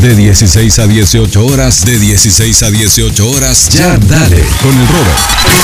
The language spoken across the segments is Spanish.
De 16 a 18 horas, de 16 a 18 horas, ya dale con el Robert.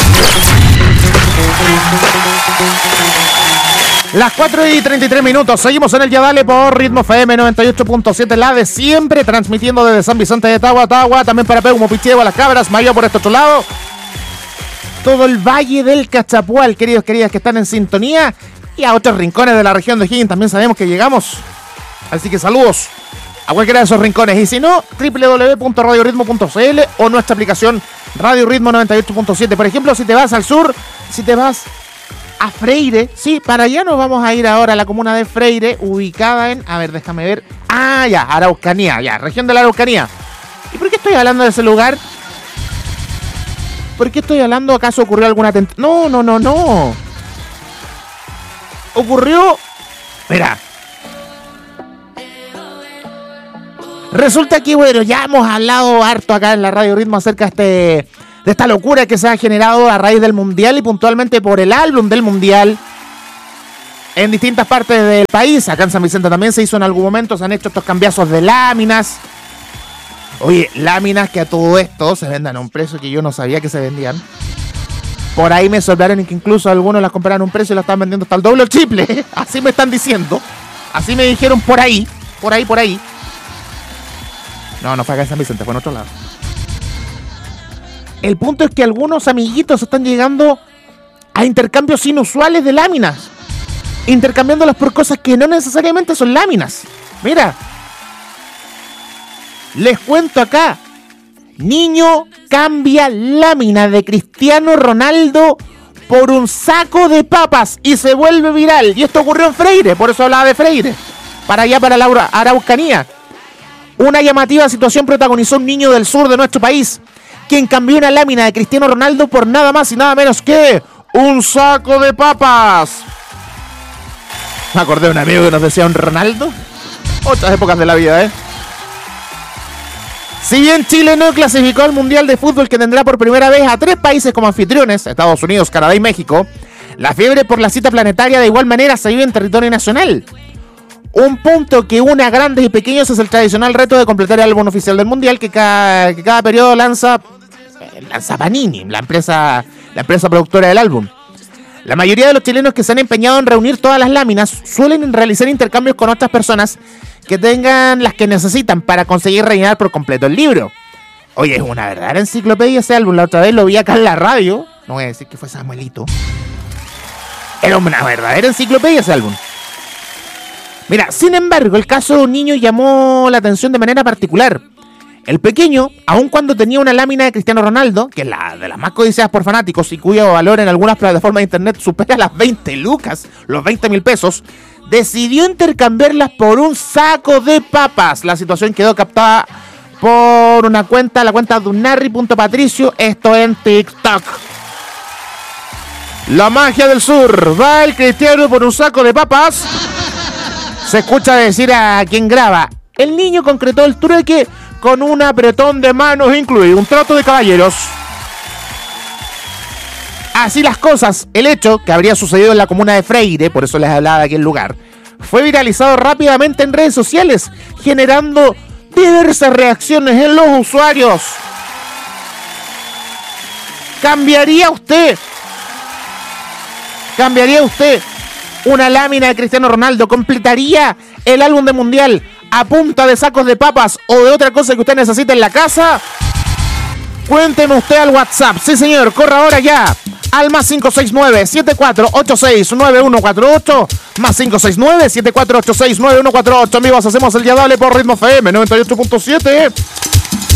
Las 4:33, seguimos en el Ya Dale por Ritmo FM 98.7, la de siempre, transmitiendo desde San Vicente de Tagua, también para Peumo, Pichego, Las Cabras, Mayo por este otro lado. Todo el Valle del Cachapual, queridos, queridas que están en sintonía, y a otros rincones de la región de O'Higgins también sabemos que llegamos. Así que saludos a cualquiera de esos rincones. Y si no, www.radioritmo.cl o nuestra aplicación Radio Ritmo 98.7. Por ejemplo, si te vas al sur, si te vas a Freire, sí, para allá nos vamos a ir ahora a la comuna de Freire, ubicada en, a ver, déjame ver, Araucanía, región de la Araucanía. ¿Y por qué estoy hablando de ese lugar? ¿Por qué estoy hablando? ¿Acaso ocurrió alguna No. Ocurrió... Mira. Resulta que, bueno, ya hemos hablado harto acá en la Radio Ritmo acerca de esta locura que se ha generado a raíz del Mundial y puntualmente por el álbum del Mundial en distintas partes del país. Acá en San Vicente también se hizo en algún momento, se han hecho estos cambiazos de láminas. Oye, láminas que a todo esto se vendan a un precio que yo no sabía que se vendían. Por ahí me soplaron que incluso algunos las compraron a un precio y las están vendiendo hasta el doble o el triple. Así me están diciendo. Así me dijeron por ahí. Por ahí. No fue acá en San Vicente, fue en otro lado. El punto es que algunos amiguitos están llegando a intercambios inusuales de láminas. Intercambiándolas por cosas que no necesariamente son láminas. Mira. Les cuento acá. Niño cambia lámina de Cristiano Ronaldo por un saco de papas y se vuelve viral. Y esto ocurrió en Freire, por eso hablaba de Freire. Para allá, para la Araucanía. Una llamativa situación protagonizó un niño del sur de nuestro país, quien cambió una lámina de Cristiano Ronaldo por nada más y nada menos que un saco de papas. Me acordé de un amigo que nos decía un Ronaldo. Otras épocas de la vida, ¿eh? Si bien Chile no clasificó al Mundial de Fútbol, que tendrá por primera vez a 3 países como anfitriones, Estados Unidos, Canadá y México, la fiebre por la cita planetaria de igual manera se vive en territorio nacional. Un punto que une a grandes y pequeños es el tradicional reto de completar el álbum oficial del Mundial que cada periodo lanza Panini, la empresa productora del álbum. La mayoría de los chilenos que se han empeñado en reunir todas las láminas suelen realizar intercambios con otras personas que tengan las que necesitan para conseguir rellenar por completo el libro. Oye, es una verdadera enciclopedia ese álbum. La otra vez lo vi acá en la radio. No voy a decir que fue Samuelito. Era una verdadera enciclopedia ese álbum. Mira, sin embargo, el caso de un niño llamó la atención de manera particular. El pequeño, aun cuando tenía una lámina de Cristiano Ronaldo, que es la de las más codiciadas por fanáticos y cuyo valor en algunas plataformas de internet supera las 20 lucas, los 20.000 pesos, decidió intercambiarlas por un saco de papas. La situación quedó captada por una cuenta, la cuenta de unarri.patricio, esto en TikTok. La magia del sur, va el Cristiano por un saco de papas. Se escucha decir a quien graba. El niño concretó el trueque con un apretón de manos incluido, un trato de caballeros. Así las cosas, el hecho, que habría sucedido en la comuna de Freire, por eso les hablaba de aquel lugar, fue viralizado rápidamente en redes sociales, generando diversas reacciones en los usuarios. ¿Cambiaría usted una lámina de Cristiano Ronaldo? ¿Completaría el álbum de Mundial a punta de sacos de papas o de otra cosa que usted necesite en la casa? Cuénteme usted al WhatsApp. Sí, señor, corra ahora ya al más 569-7486-9148, más 569-7486-9148. Amigos, hacemos el Ya Dale por Ritmo FM 98.7.